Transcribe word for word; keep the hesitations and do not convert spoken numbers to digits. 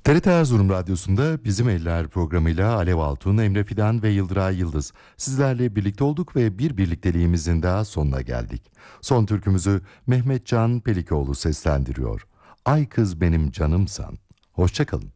T R T Erzurum Radyosu'nda Bizim Eller programıyla Alev Altun, Emre Fidan ve Yıldıray Yıldız sizlerle birlikte olduk ve bir birlikteliğimizin daha sonuna geldik. Son türkümüzü Mehmet Can Pelikoğlu seslendiriyor. Ay kız benim canımsan. Hoşça kalın.